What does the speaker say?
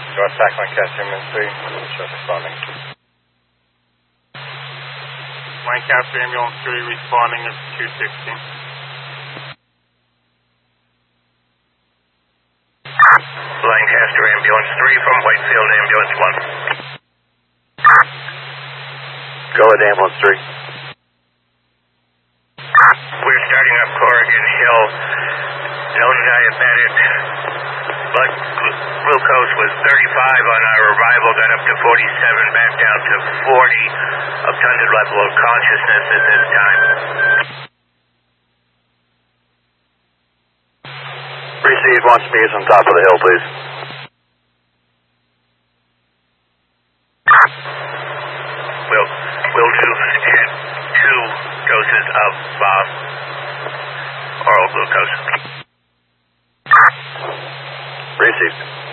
North Lancaster, ambulance 3, just responding. Lancaster, ambulance 3, responding at 260. Lancaster, ambulance 3 from Whitefield, ambulance 1. Go ahead, ambulance 3. We're starting up Corrigan Hill. Known diabetic. Blood glucose was 35 on our arrival, got up to 47, back down to 40. Obtunded level of consciousness at this time. Receive, wants me on top of the hill, please. We'll do 2 doses of oral glucose. Receive.